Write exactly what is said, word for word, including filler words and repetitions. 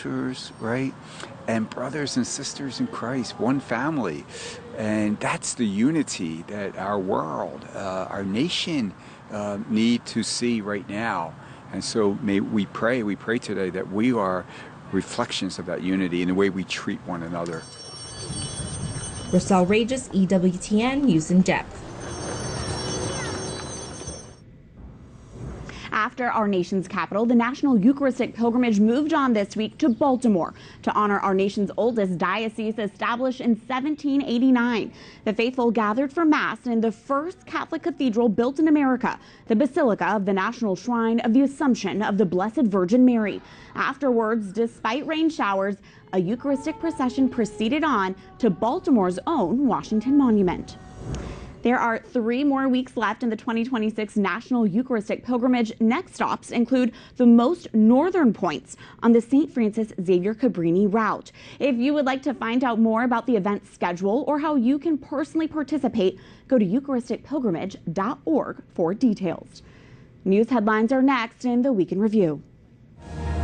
sisters, right? And brothers and sisters in Christ, one family. And that's the unity that our world, uh, our nation uh, need to see right now. And so may we pray, we pray today that we are reflections of that unity in the way we treat one another. Rosal Regis, E W T N News in Depth. After our nation's capital, the National Eucharistic Pilgrimage moved on this week to Baltimore to honor our nation's oldest diocese, established in seventeen eighty-nine. The faithful gathered for Mass in the first Catholic cathedral built in America, the Basilica of the National Shrine of the Assumption of the Blessed Virgin Mary. Afterwards, despite rain showers, a Eucharistic procession proceeded on to Baltimore's own Washington Monument. There are three more weeks left in the twenty twenty-six National Eucharistic Pilgrimage. Next stops include the most northern points on the Saint Francis Xavier Cabrini route. If you would like to find out more about the event schedule or how you can personally participate, go to eucharistic pilgrimage dot org for details. News headlines are next in the Week in Review.